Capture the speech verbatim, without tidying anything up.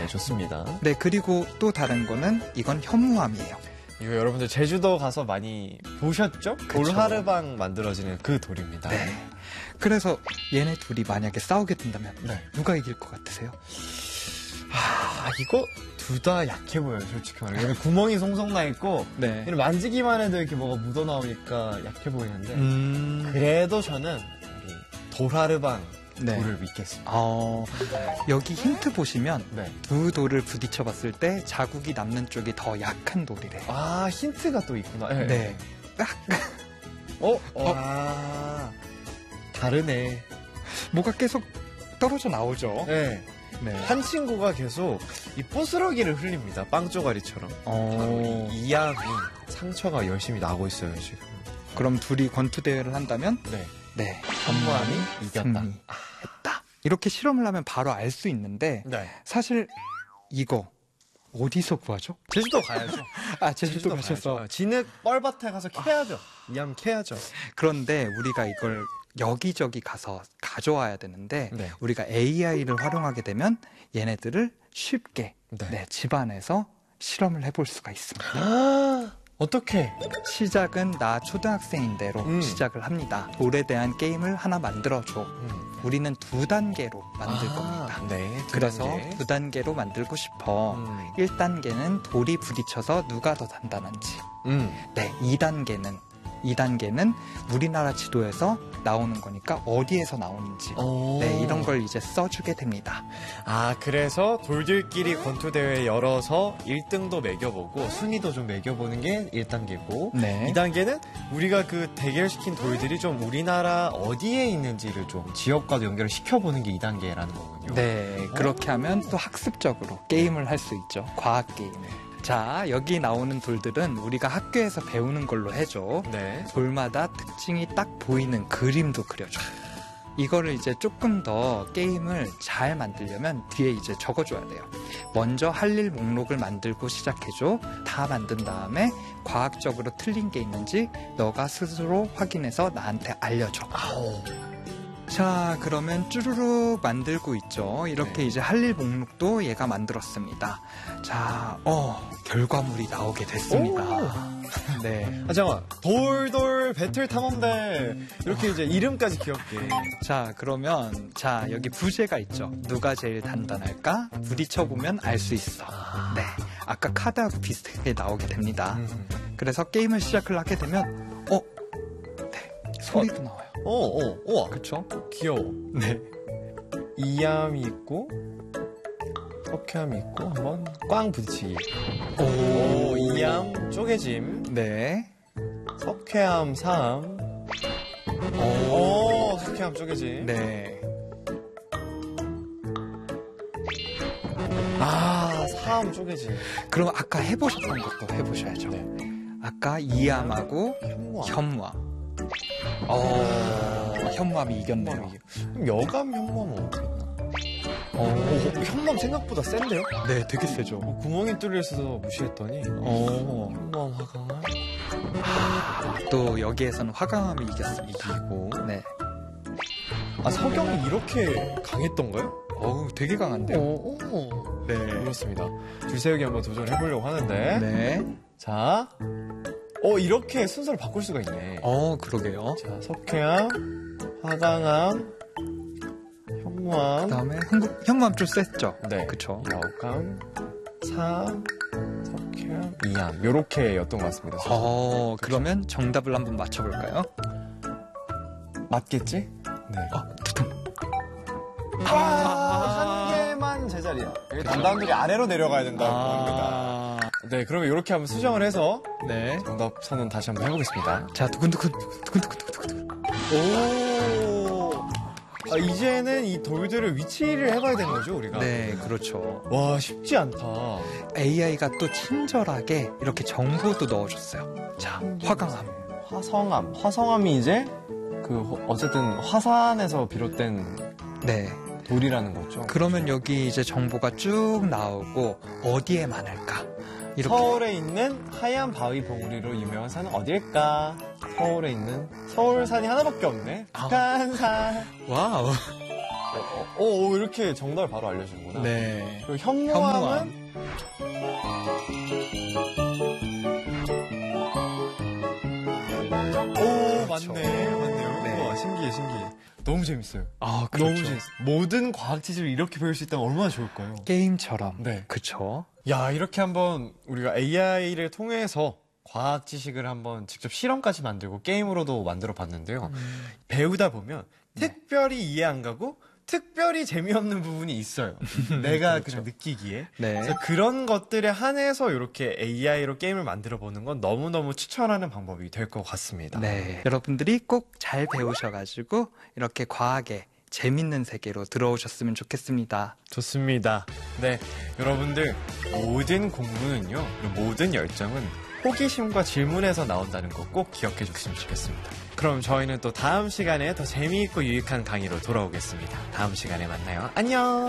네, 좋습니다. 네, 그리고 또 다른 거는 이건 현무암이에요. 이거 여러분들 제주도 가서 많이 보셨죠? 돌하르방 만들어지는 그 돌입니다. 네. 그래서 얘네 둘이 만약에 싸우게 된다면 네. 누가 이길 것 같으세요? 아, 이거 둘 다 약해 보여요, 솔직히 말해. 구멍이 송송 나 있고, 네. 이런 만지기만 해도 이렇게 뭐가 묻어 나오니까 약해 보이는데, 음... 그래도 저는 우리 돌하르방 네. 돌을 믿겠습니다. 어, 여기 힌트 보시면 네. 두 돌을 부딪혀 봤을 때 자국이 남는 쪽이 더 약한 돌이래요. 아, 힌트가 또 있구나. 네. 네. 어? 와. 다르네. 뭐가 계속 떨어져 나오죠. 네. 네. 한 친구가 계속 이 부스러기를 흘립니다. 빵 쪼가리처럼. 어... 이 이암이 상처가 열심히 나고 있어요, 지금. 그럼 둘이 권투 대회를 한다면 네. 네. 현무암이 이겼다. 했다. 이렇게 실험을 하면 바로 알 수 있는데 네. 사실 이거 어디서 구하죠? 제주도 가야죠. 아, 제주도, 제주도 가셔서. 가야죠. 진흙 뻘밭에 가서 캐야죠. 아. 이암 캐야죠. 그런데 우리가 이걸 여기저기 가서 가져와야 되는데 네. 우리가 에이아이를 활용하게 되면 얘네들을 쉽게 네. 네, 집안에서 실험을 해볼 수가 있습니다. 아, 어떻게? 시작은 나 초등학생인데로 음. 시작을 합니다. 돌에 대한 게임을 하나 만들어줘. 음. 우리는 두 단계로 만들 아, 겁니다. 네. 두 그래서 단계. 두 단계로 만들고 싶어. 음. 일 단계는 돌이 부딪혀서 누가 더 단단한지. 음. 네, 이 단계는 이 단계는 우리나라 지도에서 나오는 거니까 어디에서 나오는지. 오. 네, 이런 걸 이제 써주게 됩니다. 아, 그래서 돌들끼리 권투대회 열어서 일 등도 매겨보고 순위도 좀 매겨보는 게 일 단계고 네. 이 단계는 우리가 그 대결시킨 돌들이 좀 우리나라 어디에 있는지를 좀 지역과도 연결을 시켜보는 게 이 단계라는 거군요. 네, 그렇게 하면 또 학습적으로 게임을 할 수 있죠. 과학 게임을. 자, 여기 나오는 돌들은 우리가 학교에서 배우는 걸로 해줘. 네. 돌마다 특징이 딱 보이는 그림도 그려줘. 이거를 이제 조금 더 게임을 잘 만들려면 뒤에 이제 적어줘야 돼요. 먼저 할 일 목록을 만들고 시작해줘. 다 만든 다음에 과학적으로 틀린 게 있는지 너가 스스로 확인해서 나한테 알려줘. 아오. 자, 그러면 쭈루룩 만들고 있죠. 이렇게 네. 이제 할 일 목록도 얘가 만들었습니다. 자, 어, 결과물이 나오게 됐습니다. 네. 아, 잠깐만. 돌돌 배틀 탐험대. 이렇게 이제 이름까지 귀엽게. 자, 그러면, 자, 여기 부제가 있죠. 누가 제일 단단할까? 부딪혀보면 알 수 있어. 네. 아까 카드하고 비슷하게 나오게 됩니다. 음. 그래서 게임을 시작을 하게 되면, 어? 네. 소리도 나와요. 어, 어, 우와. 그쵸? 귀여워. 네. 이암이 있고, 석회암이 있고, 한번 꽝 부딪히기. 오, 오, 이암 쪼개짐. 네. 석회암 사암. 오, 석회암 쪼개짐. 네. 아, 사암 쪼개짐. 그럼 아까 해보셨던 것도 해보셔야죠. 네. 아까 이암하고 현무암. 현무암. 어, 현무암이 이겼네요. 현무암이 이겨. 그럼 여감 현무암은 어떻게 있나? 어, 오, 현무암 생각보다 센데요? 네, 되게 세죠. 어, 구멍이 뚫려 있어서 무시했더니. 어, 현무암 화강암 아, 또 여기에서는 화강암이 이겼습니다. 이기고. 네. 아, 석영이 이렇게 강했던가요? 어우, 되게 강한데요. 오, 오. 네. 그렇습니다. 줄세우기 한번 도전해보려고 하는데. 네. 자. 어, 이렇게 순서를 바꿀 수가 있네. 어, 그러게요. 자, 석회암, 화강암, 현무암. 그 다음에 한국, 현무암 좀 셌죠? 네. 그쵸. 여감, 사암, 석회암, 이암. 요렇게였던 것 같습니다. 어, 그러면 정답을 한번 맞춰볼까요? 맞겠지? 네. 아, 두둥. 아, 한 개만 제자리야. 담당들이 아래로 내려가야 된다고 합니다. 아, 네, 그러면 이렇게 한번 수정을 해서 네. 정답 선언 다시 한번 해보겠습니다. 자, 두근두근, 두근두근두근두근. 오! 아, 이제는 이 돌들을 위치를 해봐야 되는 거죠, 우리가? 네, 그렇죠. 와, 쉽지 않다. 에이아이가 또 친절하게 이렇게 정보도 넣어줬어요. 자, 화강암. 화성암. 화성암이 이제 그 어쨌든 화산에서 비롯된 네. 돌이라는 거죠. 그러면 여기 이제 정보가 쭉 나오고 어디에 많을까? 이렇게. 서울에 있는 하얀 바위 봉우리로 유명한 산은 어딜까? 서울에 있는 서울산이 하나밖에 없네. 아. 북한산. 와우. 어, 어, 어, 이렇게 정답을 바로 알려주는구나. 네. 그리고 현무암은 오, 그렇죠. 맞네. 맞네요. 네. 우와, 신기해, 신기해. 너무 재밌어요. 아, 너무 재밌어요. 모든 과학 지식을 이렇게 배울 수 있다면 얼마나 좋을까요? 게임처럼. 네. 그쵸. 야, 이렇게 한번 우리가 에이아이를 통해서 과학 지식을 한번 직접 실험까지 만들고 게임으로도 만들어 봤는데요. 음. 배우다 보면 네. 특별히 이해 안 가고 특별히 재미없는 부분이 있어요. 내가 그렇죠. 그냥 느끼기에. 네. 그래서 그런 것들에 한해서 이렇게 에이아이로 게임을 만들어 보는 건 너무너무 추천하는 방법이 될 것 같습니다. 네. 여러분들이 꼭 잘 배우셔가지고 이렇게 과학의 재밌는 세계로 들어오셨으면 좋겠습니다. 좋습니다. 네, 여러분들 모든 공부는요, 그리고 모든 열정은 호기심과 질문에서 나온다는 거 꼭 기억해 줬으면 좋겠습니다. 그럼 저희는 또 다음 시간에 더 재미있고 유익한 강의로 돌아오겠습니다. 다음 시간에 만나요. 안녕!